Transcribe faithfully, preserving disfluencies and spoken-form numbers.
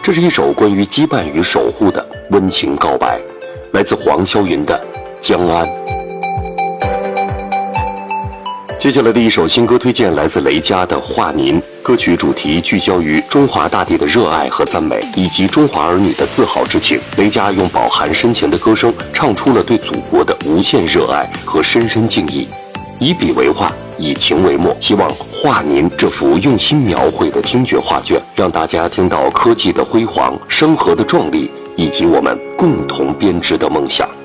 这是一首关于羁绊与守护的温情告白，来自黄霄云的《江安》。接下来的一首新歌推荐来自雷佳的《化您》，歌曲主题聚焦于中华大地的热爱和赞美，以及中华儿女的自豪之情。雷佳用饱含深情的歌声，唱出了对祖国的无限热爱和深深敬意。以笔为画，以情为墨，希望《化您》这幅用心描绘的听觉画卷，让大家听到科技的辉煌、生活的壮丽，以及我们共同编织的梦想。